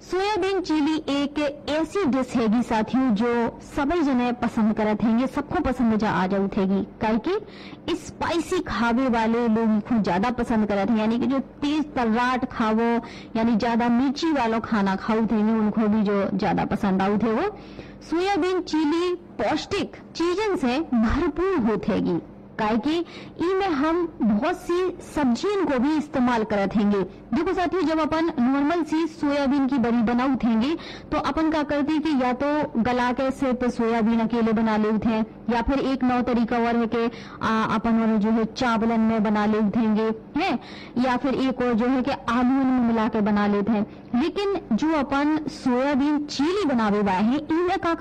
Soybean chilli एक ऐसी dish हैगी साथियों जो सभी जने पसंद करत हैंगे, सबको पसंद जा आ जाऊत हैगी। काहे कि स्पाइसी खावे वाले लोग खूब ज्यादा पसंद करत हैं, यानी कि जो तेज तर्राट खावो यानी ज्यादा मिर्ची वालो खाना खाउत हैंगे उनको भी जो ज्यादा पसंद आउत है वो सोयाबीन चिली पौष्टिक चीजन से भरपूर होत हैगी। काहे कि इनमें हम बहुत सी सब्जियों को भी इस्तेमाल करत हैंगे। देखो साथियों, जब अपन नॉर्मल सी सोयाबीन की बड़ी बनाउत हैंगे तो अपन का करते कि या तो गला के सिर्फ सोयाबीन अकेले बना लेते हैं, या फिर एक नौ तरीका और है कि अपन और जो है चावलन में बना लेते हैंगे है, या फिर एक और जो है कि आलू में मिला के बना लेते हैं। लेकिन जो अपन सोयाबीन चिली बनावे वाले हैं इनमें का